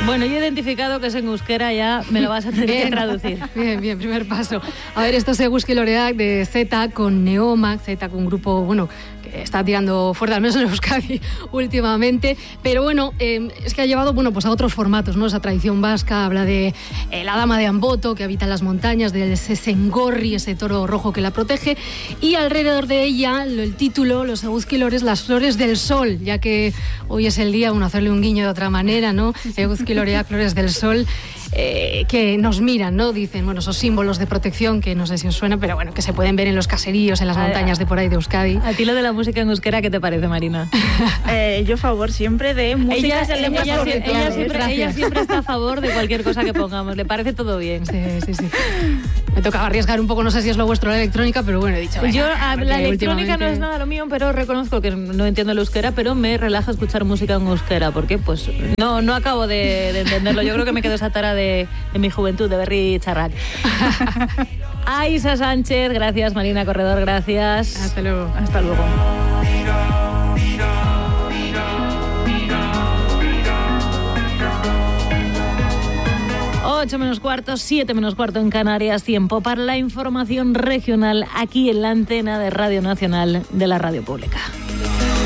Bueno, yo he identificado que es en euskera, ya me lo vas a tener que traducir. Bien, primer paso. A ver, esto es Eguzki Loreak de Z con Neoma, Z con un grupo, bueno, que está tirando fuerte, al menos en Euskadi últimamente, pero bueno, es que ha llevado, bueno, pues a otros formatos, ¿no? Esa tradición vasca, habla de la dama de Amboto, que habita en las montañas, del Sesengorri, ese toro rojo que la protege, y alrededor de ella, el título, los Eguzki Lores, las flores del sol, ya que hoy es el día, bueno, hacerle un guiño de otra manera, ¿no? Eguzki Loreak, flores del sol, que nos miran, ¿no? Dicen, bueno, esos símbolos de protección que no sé si os suena, pero bueno, que se pueden ver en los caseríos, en las montañas de por ahí de Euskadi. ¿A ti lo de la música en euskera qué te parece, Marina? Yo a favor siempre de músicas en lenguas ella siempre está a favor de cualquier cosa que pongamos, le parece todo bien. Sí. Me tocaba arriesgar un poco, no sé si es lo vuestro la electrónica, pero bueno, he dicho... Yo la electrónica no es nada lo mío, pero reconozco que no entiendo el euskera, pero me relaja escuchar música en euskera, porque pues no acabo de entenderlo. Yo creo que me quedo esa tara de mi juventud, de Berri Charrac. Aisa Sánchez, gracias. Marina Corredor, gracias. Hasta luego. Hasta luego. 8 menos cuarto, 7 menos cuarto en Canarias. Tiempo para la información regional aquí en la antena de Radio Nacional de la Radio Pública.